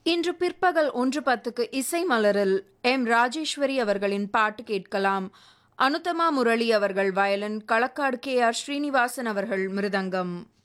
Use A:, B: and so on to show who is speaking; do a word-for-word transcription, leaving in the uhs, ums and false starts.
A: இன்று பிற்பகல் ஒன்று பத்துக்கு இசை மலரில் எம் ராஜேஸ்வரி அவர்களின் பாட்டு கேட்கலாம். அனுத்தமா முரளி அவர்கள் violin, Kalakkad K R Srinivasan அவர்கள் மிருதங்கம்.